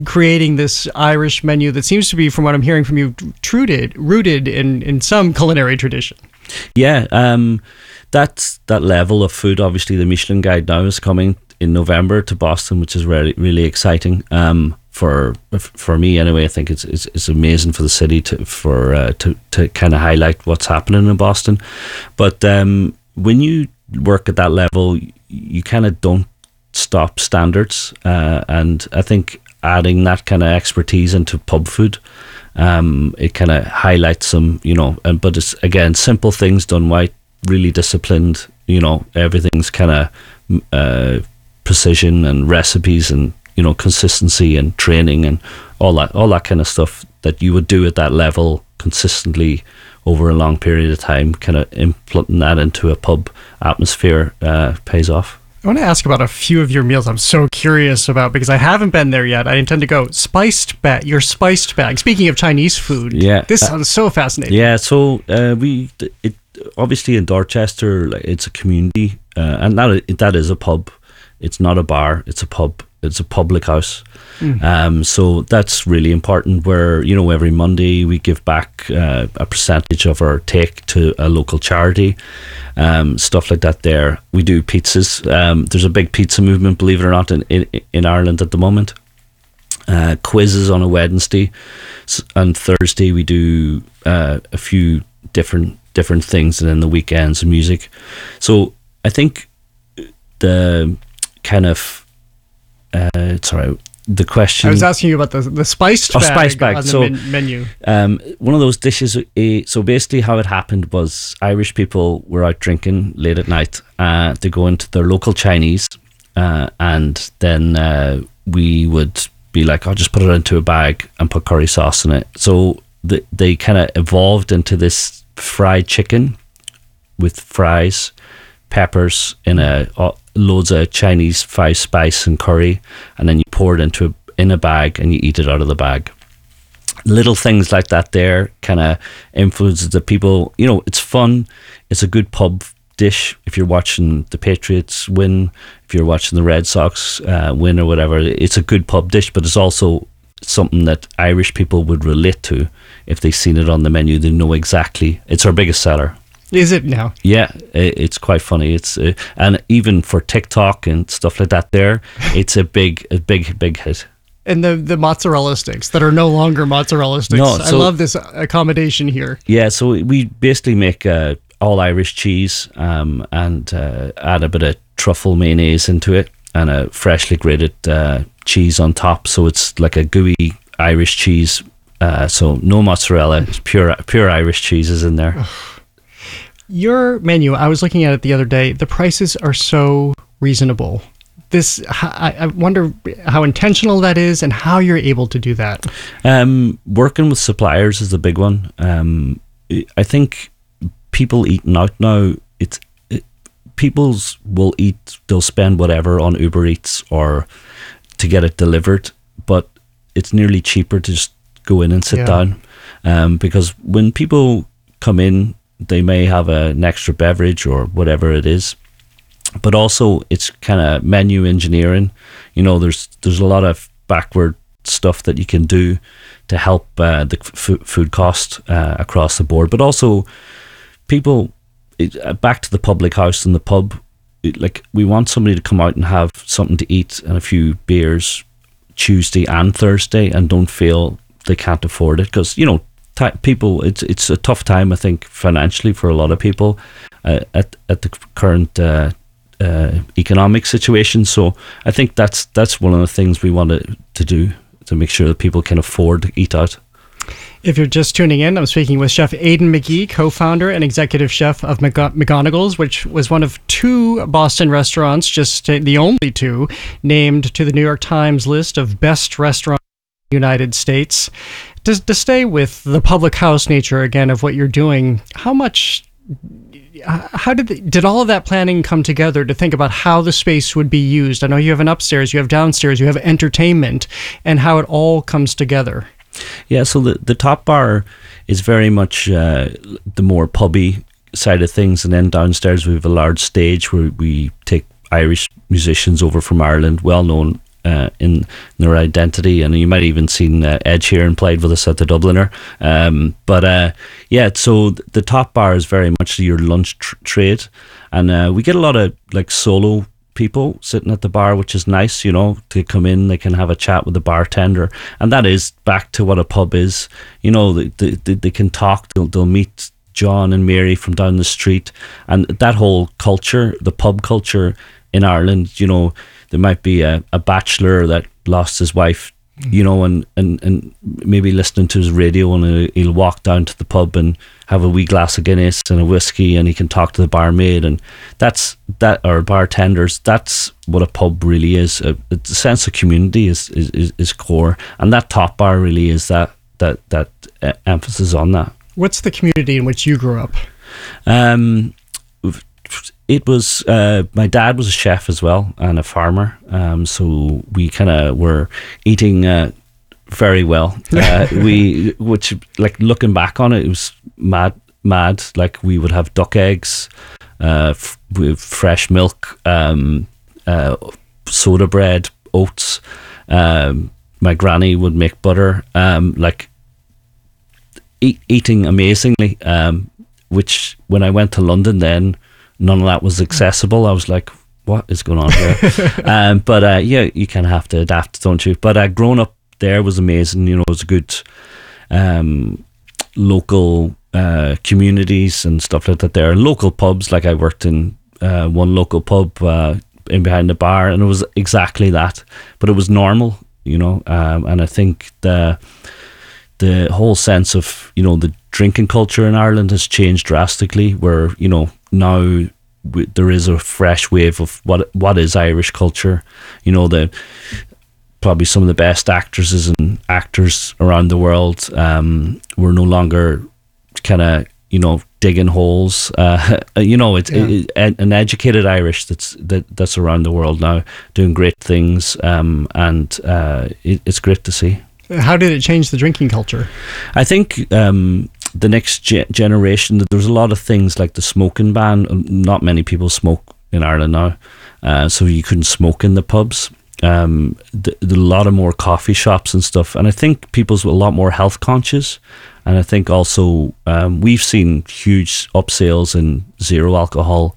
creating this Irish menu that seems to be, from what I'm hearing from you, rooted in some culinary tradition. Yeah, that's that level of food. Obviously, the Michelin Guide now is coming in November to Boston, which is really, really exciting. For me anyway, I think it's amazing for the city to kind of highlight what's happening in Boston. But when you work at that level, you kind of don't stop standards, and I think adding that kind of expertise into pub food, it kind of highlights some, but it's again simple things done right, really disciplined. Everything's kind of precision and recipes and consistency and training and all that kind of stuff that you would do at that level consistently over a long period of time. Kind of implementing that into a pub atmosphere pays off. I want to ask about a few of your meals I'm so curious about, because I haven't been there yet. I intend to go. Your spiced bag. Speaking of Chinese food, yeah, this sounds so fascinating. Yeah, so it obviously in Dorchester, it's a community, and that is a pub. It's not a bar. It's a pub. It's a public house. So that's really important, where every Monday we give back a percentage of our take to a local charity, stuff like that. There we do pizzas. There's a big pizza movement, believe it or not, in Ireland at the moment. Quizzes on a Wednesday, and Thursday we do a few different things, and then the weekends music. So I think the kind of the question I was asking you about the spiced bag, spiced bag on the menu. One of those dishes, so basically how it happened was Irish people were out drinking late at night. They go into their local Chinese, and then we would be like, I'll just put it into a bag and put curry sauce in it. So they kind of evolved into this fried chicken with fries, peppers in loads of Chinese 5-spice and curry, and then you pour it in a bag and you eat it out of the bag. Little things like that there kind of influences the people. It's fun. It's a good pub dish if you're watching the Patriots win, if you're watching the Red Sox win or whatever. It's a good pub dish, but it's also something that Irish people would relate to. If they've seen it on the menu, they know exactly. It's our biggest seller. Is it now? Yeah, it's quite funny. It's and even for TikTok and stuff like that, it's a big hit. And the mozzarella sticks that are no longer mozzarella sticks. I love this accommodation here. Yeah, so we basically make all Irish cheese, and add a bit of truffle mayonnaise into it, and a freshly grated cheese on top. So it's like a gooey Irish cheese. So no mozzarella, it's pure Irish cheeses in there. Your menu, I was looking at it the other day. The prices are so reasonable. I wonder how intentional that is and how you're able to do that. Working with suppliers is the big one. I think people eating out now, people's will eat, they'll spend whatever on Uber Eats or to get it delivered, but it's nearly cheaper to just go in and sit down. Because when people come in, they may have an extra beverage or whatever it is, but also it's kind of menu engineering. There's a lot of backward stuff that you can do to help the food cost across the board. But also, people, back to the public house and the pub, we want somebody to come out and have something to eat and a few beers Tuesday and Thursday, and don't feel they can't afford it, because people, it's a tough time, I think, financially for a lot of people at the current economic situation. So I think that's one of the things we wanted to do, to make sure that people can afford to eat out. If you're just tuning in, I'm speaking with Chef Aidan McGee, co-founder and executive chef of McGonagall's, which was one of 2 Boston restaurants, just the only 2, named to the New York Times list of best restaurants in the United States. To stay with the public house nature again of what you're doing, how did all of that planning come together to think about how the space would be used? I know you have an upstairs, you have downstairs, you have entertainment, and how it all comes together. Yeah, so the top bar is very much the more pubby side of things, and then downstairs we have a large stage where we take Irish musicians over from Ireland, well known in their identity, and you might even seen Ed Sheeran played with us at the Dubliner. So the top bar is very much your lunch trade, and we get a lot of like solo people sitting at the bar, which is nice, to come in, they can have a chat with the bartender, and that is back to what a pub is. They can talk, they'll meet John and Mary from down the street, and that whole culture, the pub culture in Ireland, there might be a bachelor that lost his wife, and maybe listening to his radio, and he'll walk down to the pub and have a wee glass of Guinness and a whiskey, and he can talk to the barmaid, and or bartenders. That's what a pub really is. A sense of community is core, and that top bar really is that emphasis on that. What's the community in which you grew up? It was my dad was a chef as well and a farmer, so we kind of were eating very well. Which like looking back on it, it was mad. Like we would have duck eggs, with fresh milk, soda bread, oats. My granny would make butter. Eating amazingly. Which when I went to London then, none of that was accessible. I was like, what is going on here? You kind of have to adapt, don't you? But growing up there was amazing. It was a good local communities and stuff like that there. Local pubs, like I worked in one local pub in behind the bar, and it was exactly that. But it was normal, and I think the whole sense of, the drinking culture in Ireland has changed drastically, where, now there is a fresh wave of what is Irish culture. Probably some of the best actresses and actors around the world, we're no longer kind of, digging holes. An educated Irish that's around the world now doing great things, and it's great to see. How did it change the drinking culture? I think the next generation, there's a lot of things like the smoking ban. Not many people smoke in Ireland now, so you couldn't smoke in the pubs. A lot of more coffee shops and stuff, and I think people's a lot more health conscious. And I think also we've seen huge upsales in zero alcohol,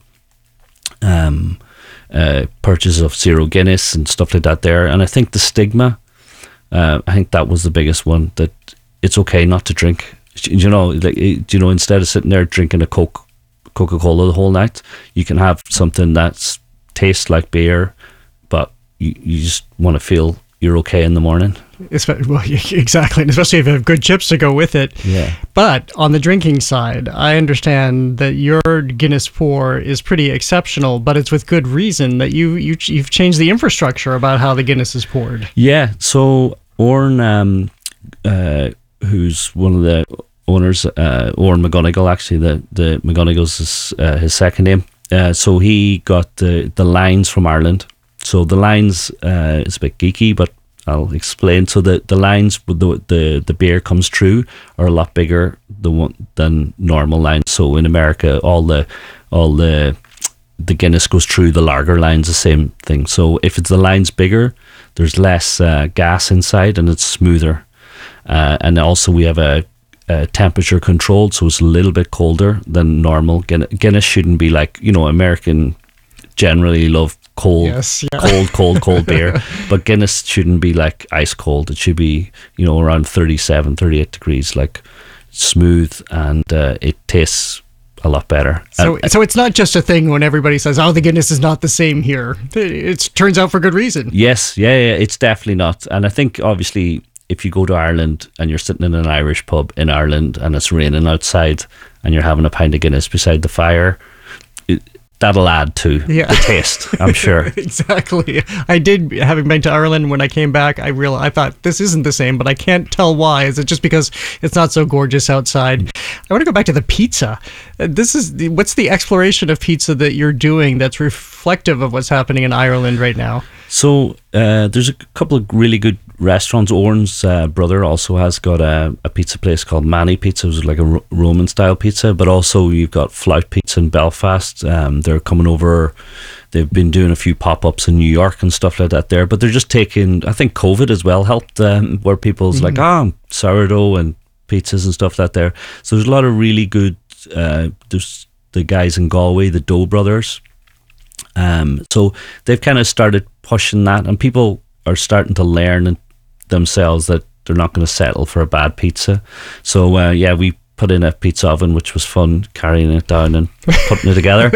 purchase of zero Guinness and stuff like that there. And I think the stigma, I think that was the biggest one, that it's okay not to drink. Instead of sitting there drinking a Coca-Cola the whole night, you can have something that tastes like beer, but you just want to feel you're okay in the morning. Well, exactly, and especially if you have good chips to go with it. Yeah. But on the drinking side, I understand that your Guinness pour is pretty exceptional, but it's with good reason that you've changed the infrastructure about how the Guinness is poured. Yeah. So Oren, who's one of the owners, Oren McGonigal, actually, the McGonigal's is his second name. So he got the lines from Ireland. So the lines is a bit geeky, but I'll explain. So the lines with the beer comes through are a lot bigger than normal lines. So in America, all the Guinness goes through the lager lines, the same thing. So if the line's bigger, there's less gas inside and it's smoother. And also we have a temperature controlled, so it's a little bit colder than normal. Guinness shouldn't be like, American generally love cold beer, but Guinness shouldn't be like ice cold. It should be around 37, 38 degrees, like smooth, and it tastes a lot better. So it's not just a thing when everybody says, oh, the Guinness is not the same here. It turns out for good reason. Yes, yeah, it's definitely not. And I think obviously if you go to Ireland and you're sitting in an Irish pub in Ireland and it's raining outside and you're having a pint of Guinness beside the fire, that'll add to the taste, I'm sure. Exactly. I did, having been to Ireland, when I came back, I thought this isn't the same, but I can't tell why. Is it just because it's not so gorgeous outside? I want to go back to the pizza. What's the exploration of pizza that you're doing that's reflective of what's happening in Ireland right now? So there's a couple of really good restaurants. Oren's brother also has got a pizza place called Manny Pizza. It was like a Roman style pizza, but also you've got Flout Pizza in Belfast. They're coming over. They've been doing a few pop-ups in New York and stuff like that there, but they're just taking, I think COVID as well helped, where people's like, sourdough and pizzas and stuff like that there. So there's a lot of really good, there's the guys in Galway, the Dough Brothers. So they've kind of started pushing that, and people are starting to learn themselves that they're not going to settle for a bad pizza. So we put in a pizza oven, which was fun, carrying it down and putting it together.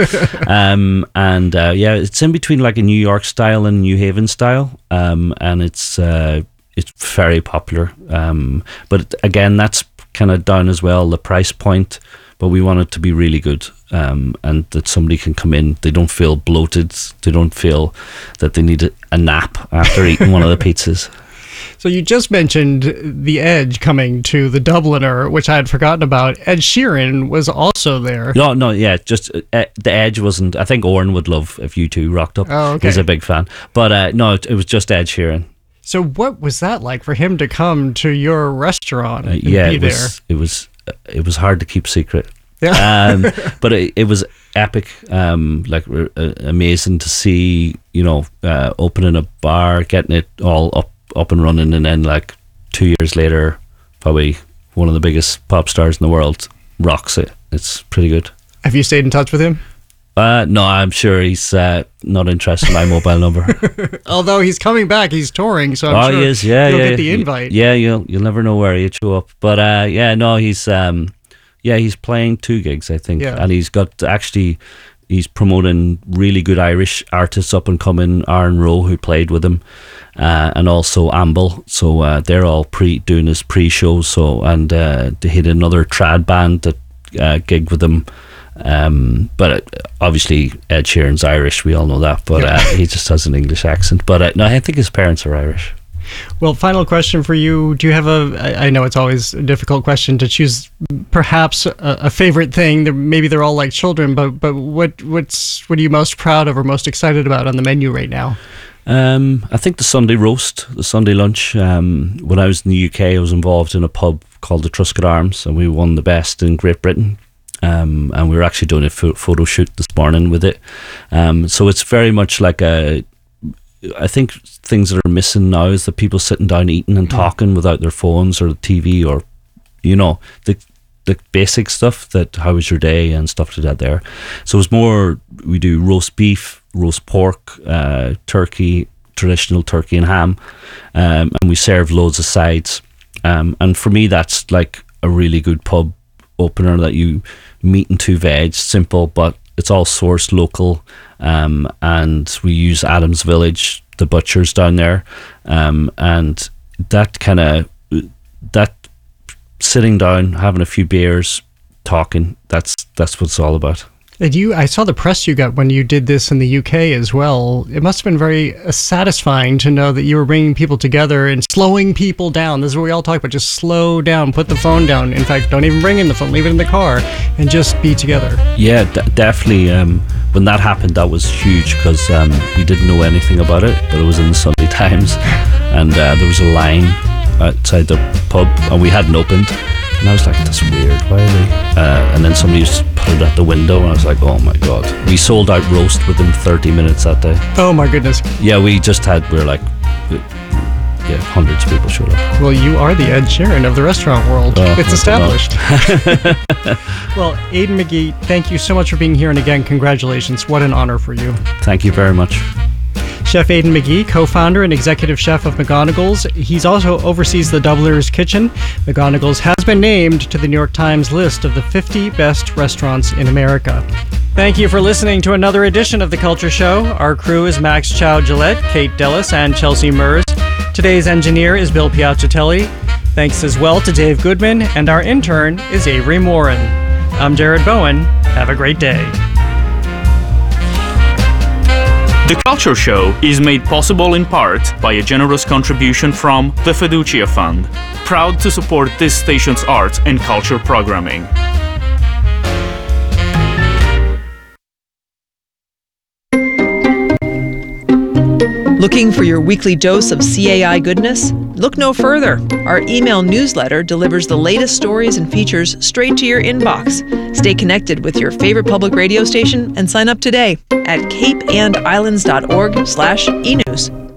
It's in between like a New York style and New Haven style, and it's very popular. But again, that's kind of down as well, the price point. But we want it to be really good, and that somebody can come in. They don't feel bloated. They don't feel that they need a nap after eating one of the pizzas. So you just mentioned The Edge coming to the Dubliner, which I had forgotten about. Ed Sheeran was also there. Just The Edge wasn't. I think Oren would love if U2 rocked up. Oh, okay. He's a big fan. But it was just Ed Sheeran. So what was that like for him to come to your restaurant and be there? It was hard to keep secret. Yeah. But it was epic, amazing to see, opening a bar, getting it all up and running, and then like 2 years later, probably one of the biggest pop stars in the world rocks it. It's pretty good. Have you stayed in touch with him? No, I'm sure he's not interested in my mobile number. Although he's coming back, he's touring, so I'm sure he is. Yeah, you'll get the invite. Yeah, you'll never know where he'd show up. But he's playing 2 gigs, I think, and he's promoting really good Irish artists up and coming. Aaron Rowe, who played with him, and also Amble. So they're all doing his pre-show. So they had another trad band that gigged with him. But obviously Ed Sheeran's Irish, we all know that, but he just has an English accent. But no, I think his parents are Irish. Well, final question for you. Do you have I know it's always a difficult question to choose perhaps a favorite thing. Maybe they're all like children, but what are you most proud of or most excited about on the menu right now? I think the Sunday roast, the Sunday lunch. When I was in the UK, I was involved in a pub called the Truscott Arms, and we won the best in Great Britain. And we were actually doing a photo shoot this morning with it. So it's very much like I think things that are missing now is the people sitting down eating and talking without their phones or the TV or, the basic stuff, that how was your day and stuff like that there. So it's more, we do roast beef, roast pork, turkey, traditional turkey and ham, and we serve loads of sides. And for me, that's like a really good pub opener, that you meat and 2 veg, simple, but it's all sourced local, and we use Adams Village, the butchers down there, and that sitting down, having a few beers, talking, that's what it's all about. And I saw the press you got when you did this in the UK as well. It must have been very satisfying to know that you were bringing people together and slowing people down. This is what we all talk about, just slow down, put the phone down. In fact, don't even bring in the phone, leave it in the car, and just be together. Yeah, definitely. When that happened, that was huge, because we didn't know anything about it, but it was in the Sunday Times, and there was a line outside the pub, and we hadn't opened. And I was like, that's weird, why are they? And then somebody just put it at the window, and I was like, oh my God. We sold out roast within 30 minutes that day. Oh my goodness. Yeah, we were like, hundreds of people showed up. Well, you are the Ed Sheeran of the restaurant world. It's established. Well, Aidan McGee, thank you so much for being here, and again, congratulations. What an honor for you. Thank you very much. Chef Aidan McGee, co-founder and executive chef of McGonagall's. He's also oversees the Dubliner's Kitchen. McGonagall's has been named to the New York Times list of the 50 best restaurants in America. Thank you for listening to another edition of The Culture Show. Our crew is Max Chow-Gillette, Kate Dellis, and Chelsea Mers. Today's engineer is Bill Piacciatelli. Thanks as well to Dave Goodman, and our intern is Avery Morin. I'm Jared Bowen. Have a great day. The Culture Show is made possible in part by a generous contribution from the Fiducia Fund, proud to support this station's arts and culture programming. Looking for your weekly dose of CAI goodness? Look no further. Our email newsletter delivers the latest stories and features straight to your inbox. Stay connected with your favorite public radio station and sign up today at capeandislands.org/enews.